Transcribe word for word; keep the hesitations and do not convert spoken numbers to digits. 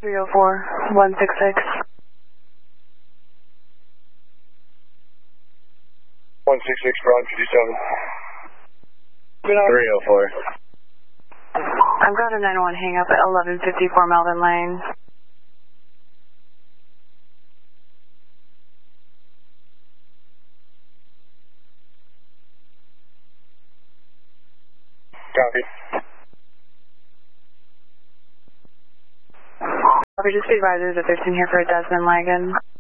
three oh four, one six six. one six six, Broad fifty-seven. three oh four. I've got a nine one hang up at eleven fifty-four Melvin Lane. Copy. Copy, just be advised there's a fifteen here for a Desmond Lagan.